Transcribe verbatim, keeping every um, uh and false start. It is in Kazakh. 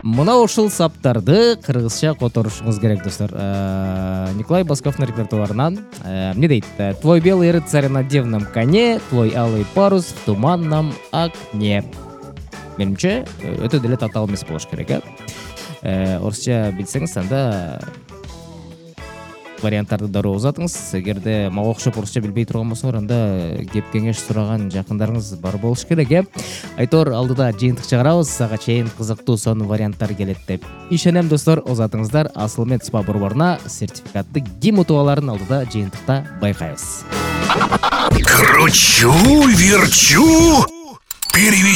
Мына ушул саптарды кыргызча которушуңуз керек, достор. Николай Басковдун репертуарынан эмне дейт? Твой белый рыцарь на дивном коне, твой алый парус в туманном окне. Менимче, өтө деле татаал эмес болуш керек, э? Орусча билсеңиз, анда варианттарды дароо узатыңыз. Эгерде мага окшоп орусча билбей турган болсоңор, анда кеп кеңеш сураган жакындарыңыз бар болуш керек, э? Айтор алдыда жыйынтык чыгарабыз, ага чейин кызыктуу сонун варианттар келет деп ишенем, достор. Озатыңыздар Асылмет спа борборуна сертификаттык гим утуп аларын алдыда жыйынтыкта байкайбыз. Кручу, верчу, перевещу.